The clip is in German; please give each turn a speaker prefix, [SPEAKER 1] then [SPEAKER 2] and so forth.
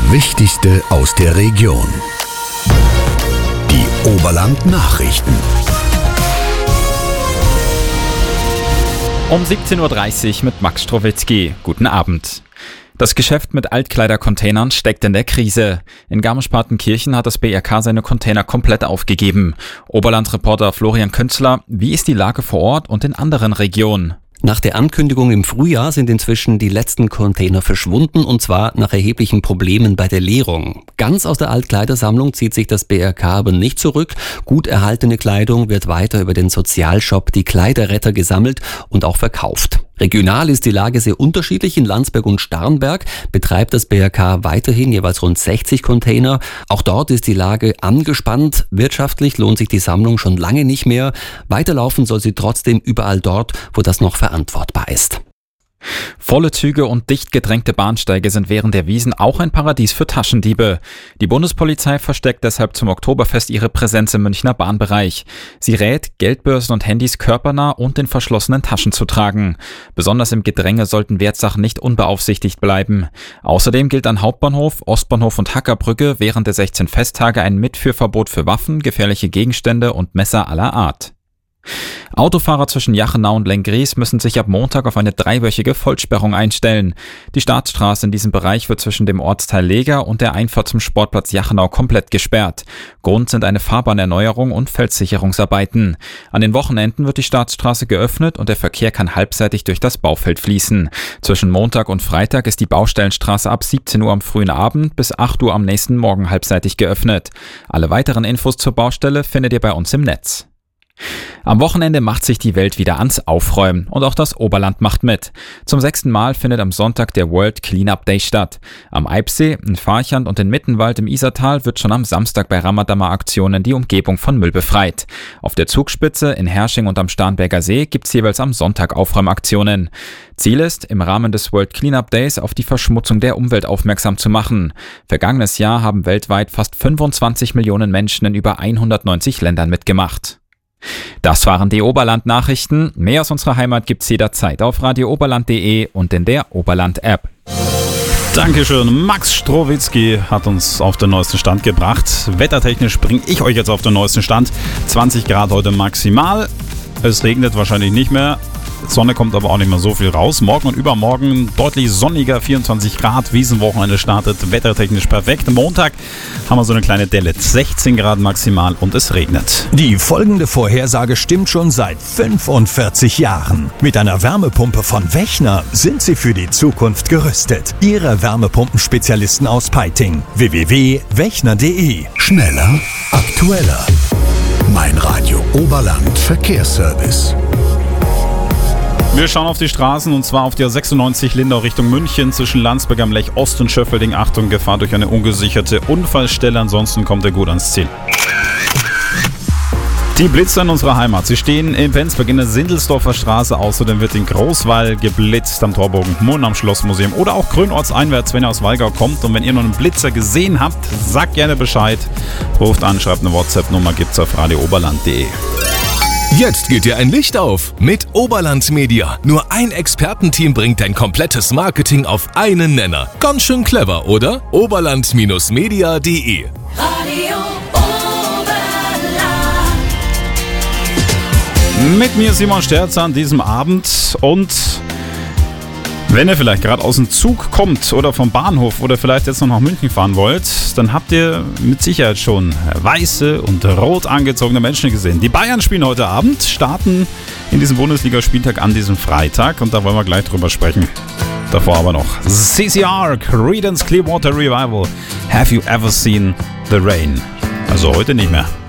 [SPEAKER 1] Wichtigste aus der Region. Die Oberland-Nachrichten.
[SPEAKER 2] Um 17.30 Uhr mit Max Strowitzki. Guten Abend. Das Geschäft mit Altkleidercontainern steckt in der Krise. In Garmisch-Partenkirchen hat das BRK seine Container komplett aufgegeben. Oberland-Reporter Florian Künzler, wie ist die Lage vor Ort und in anderen Regionen?
[SPEAKER 3] Nach der Ankündigung im Frühjahr sind inzwischen die letzten Container verschwunden, und zwar nach erheblichen Problemen bei der Leerung. Ganz aus der Altkleidersammlung zieht sich das BRK aber nicht zurück. Gut erhaltene Kleidung wird weiter über den Sozialshop Die Kleiderretter gesammelt und auch verkauft. Regional ist die Lage sehr unterschiedlich. In Landsberg und Starnberg betreibt das BRK weiterhin jeweils rund 60 Container. Auch dort ist die Lage angespannt. Wirtschaftlich lohnt sich die Sammlung schon lange nicht mehr. Weiterlaufen soll sie trotzdem überall dort, wo das noch verantwortbar ist.
[SPEAKER 2] Volle Züge und dicht gedrängte Bahnsteige sind während der Wiesn auch ein Paradies für Taschendiebe. Die Bundespolizei verstärkt deshalb zum Oktoberfest ihre Präsenz im Münchner Bahnbereich. Sie rät, Geldbörsen und Handys körpernah und in verschlossenen Taschen zu tragen. Besonders im Gedränge sollten Wertsachen nicht unbeaufsichtigt bleiben. Außerdem gilt an Hauptbahnhof, Ostbahnhof und Hackerbrücke während der 16 Festtage ein Mitführverbot für Waffen, gefährliche Gegenstände und Messer aller Art. Autofahrer zwischen Jachenau und Lenggries müssen sich ab Montag auf eine 3-wöchige Vollsperrung einstellen. Die Staatsstraße in diesem Bereich wird zwischen dem Ortsteil Leger und der Einfahrt zum Sportplatz Jachenau komplett gesperrt. Grund sind eine Fahrbahnerneuerung und Feldsicherungsarbeiten. An den Wochenenden wird die Staatsstraße geöffnet und der Verkehr kann halbseitig durch das Baufeld fließen. Zwischen Montag und Freitag ist die Baustellenstraße ab 17 Uhr am frühen Abend bis 8 Uhr am nächsten Morgen halbseitig geöffnet. Alle weiteren Infos zur Baustelle findet ihr bei uns im Netz. Am Wochenende macht sich die Welt wieder ans Aufräumen und auch das Oberland macht mit. Zum 6. Mal findet am Sonntag der World Cleanup Day statt. Am Eibsee, in Farchand und in Mittenwald im Isartal wird schon am Samstag bei Ramadammer Aktionen die Umgebung von Müll befreit. Auf der Zugspitze, in Hersching und am Starnberger See gibt's jeweils am Sonntag Aufräumaktionen. Ziel ist, im Rahmen des World Cleanup Days auf die Verschmutzung der Umwelt aufmerksam zu machen. Vergangenes Jahr haben weltweit fast 25 Millionen Menschen in über 190 Ländern mitgemacht. Das waren die Oberland-Nachrichten. Mehr aus unserer Heimat gibt's jederzeit auf radiooberland.de und in der Oberland-App.
[SPEAKER 4] Dankeschön. Max Strowitzki hat uns auf den neuesten Stand gebracht. Wettertechnisch bringe ich euch jetzt auf den neuesten Stand. 20 Grad heute maximal. Es regnet wahrscheinlich nicht mehr. Sonne kommt aber auch nicht mehr so viel raus. Morgen und übermorgen deutlich sonniger, 24 Grad. Wiesenwochenende startet wettertechnisch perfekt. Montag haben wir so eine kleine Delle, 16 Grad maximal und es regnet.
[SPEAKER 1] Die folgende Vorhersage stimmt schon seit 45 Jahren. Mit einer Wärmepumpe von Wechner sind Sie für die Zukunft gerüstet. Ihre Wärmepumpenspezialisten aus Peiting. www.wechner.de. Schneller, aktueller. Mein Radio Oberland Verkehrsservice.
[SPEAKER 4] Wir schauen auf die Straßen und zwar auf die A96 Lindau Richtung München zwischen Landsberg am Lech Ost und Schöffelding. Achtung, Gefahr durch eine ungesicherte Unfallstelle, ansonsten kommt ihr gut ans Ziel. Die Blitzer in unserer Heimat. Sie stehen in Penzberg in der Sindelsdorfer Straße. Außerdem wird in Großwall geblitzt am Torbogen Murren am Schlossmuseum oder auch grünortseinwärts, wenn ihr aus Walgau kommt. Und wenn ihr noch einen Blitzer gesehen habt, sagt gerne Bescheid. Ruft an, schreibt eine WhatsApp-Nummer, gibt's auf radiooberland.de.
[SPEAKER 5] Jetzt geht dir ein Licht auf mit Oberland Media. Nur ein Expertenteam bringt dein komplettes Marketing auf einen Nenner. Ganz schön clever, oder? Oberland-media.de.
[SPEAKER 6] Radio Oberland.
[SPEAKER 4] Mit mir Simon Sterzer an diesem Abend und wenn ihr vielleicht gerade aus dem Zug kommt oder vom Bahnhof oder vielleicht jetzt noch nach München fahren wollt, dann habt ihr mit Sicherheit schon weiße und rot angezogene Menschen gesehen. Die Bayern spielen heute Abend, starten in diesem Bundesligaspieltag an diesem Freitag und da wollen wir gleich drüber sprechen. Davor aber noch CCR, Creedence Clearwater Revival. Have you ever seen the rain? Also heute nicht mehr.